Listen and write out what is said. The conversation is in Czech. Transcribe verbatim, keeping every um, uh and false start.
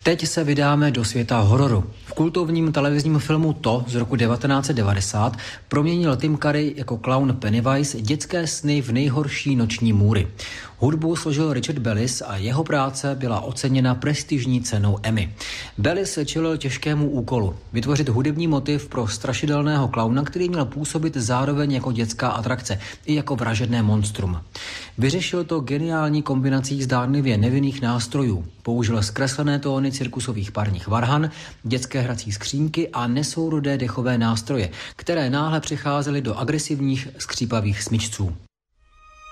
Teď se vydáme do světa hororu. V kultovním televizním filmu To z roku devatenáct set devadesát proměnil Tim Curry jako klaun Pennywise dětské sny v nejhorší noční můry. Hudbu složil Richard Bellis a jeho práce byla oceněna prestižní cenou Emmy. Bellis čelil těžkému úkolu vytvořit hudební motiv pro strašidelného klauna, který měl působit zároveň jako dětská atrakce i jako vražedné monstrum. Vyřešil to geniální kombinací zdánlivě nevinných nástrojů. Použil zkreslené tóny cirkusových parních varhan, dětské hrací skřínky a nesourodé dechové nástroje, které náhle přecházely do agresivních skřípavých smyčců.